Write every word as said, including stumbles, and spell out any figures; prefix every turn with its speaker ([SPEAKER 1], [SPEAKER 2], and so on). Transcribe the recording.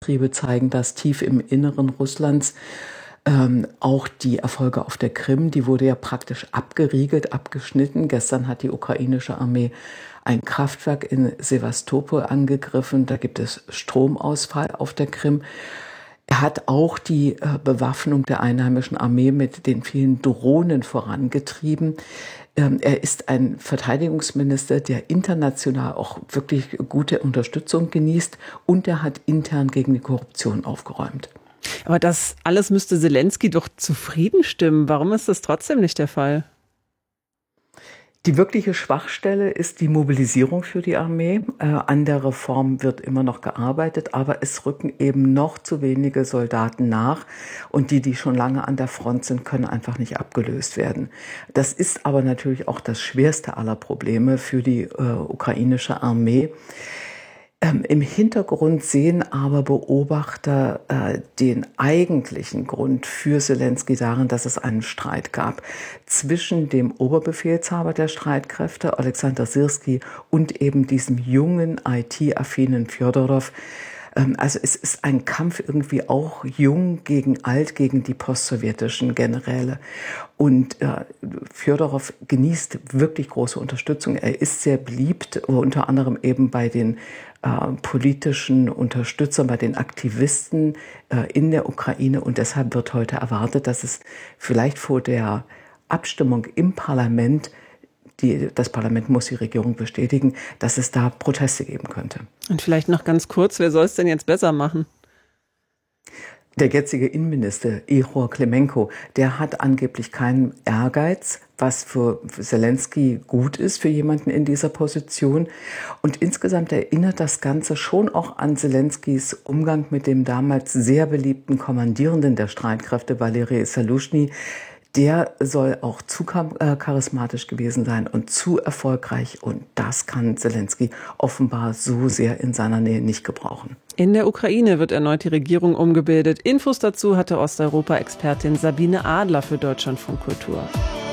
[SPEAKER 1] Kriegstriebe zeigen das tief im Inneren Russlands. Ähm, auch die Erfolge auf der Krim, die wurde ja praktisch abgeriegelt, abgeschnitten. Gestern hat die ukrainische Armee ein Kraftwerk in Sewastopol angegriffen. Da gibt es Stromausfall auf der Krim. Er hat auch die äh, Bewaffnung der einheimischen Armee mit den vielen Drohnen vorangetrieben. Ähm, er ist ein Verteidigungsminister, der international auch wirklich gute Unterstützung genießt, und er hat intern gegen die Korruption aufgeräumt.
[SPEAKER 2] Aber das alles müsste Selenskyj doch zufrieden stimmen. Warum ist das trotzdem nicht der Fall?
[SPEAKER 1] Die wirkliche Schwachstelle ist die Mobilisierung für die Armee. Äh, an der Reform wird immer noch gearbeitet, aber es rücken eben noch zu wenige Soldaten nach. Und die, die schon lange an der Front sind, können einfach nicht abgelöst werden. Das ist aber natürlich auch das schwerste aller Probleme für die äh, ukrainische Armee. Ähm, Im Hintergrund sehen aber Beobachter äh, den eigentlichen Grund für Selenskyj darin, dass es einen Streit gab zwischen dem Oberbefehlshaber der Streitkräfte, Alexander Syrskij, und eben diesem jungen, I T-affinen Fjodorow. Ähm, also es ist ein Kampf irgendwie auch jung gegen alt, gegen die postsowjetischen Generäle. Und äh, Fjodorow genießt wirklich große Unterstützung. Er ist sehr beliebt, unter anderem eben bei den äh, politischen Unterstützern, bei den Aktivisten äh, in der Ukraine. Und deshalb wird heute erwartet, dass es vielleicht vor der Abstimmung im Parlament, die, das Parlament muss die Regierung bestätigen, dass es da Proteste geben könnte.
[SPEAKER 2] Und vielleicht noch ganz kurz, wer soll es denn jetzt besser machen?
[SPEAKER 1] Der jetzige Innenminister Ihor Klimenko, der hat angeblich keinen Ehrgeiz, was für Selenskyj gut ist für jemanden in dieser Position. Und insgesamt erinnert das Ganze schon auch an Selenskyjs Umgang mit dem damals sehr beliebten Kommandierenden der Streitkräfte, Valeri Saluschny. Der soll auch zu charismatisch gewesen sein und zu erfolgreich. Und das kann Selenskyj offenbar so sehr in seiner Nähe nicht gebrauchen.
[SPEAKER 2] In der Ukraine wird erneut die Regierung umgebildet. Infos dazu hatte Osteuropa-Expertin Sabine Adler für Deutschlandfunk Kultur.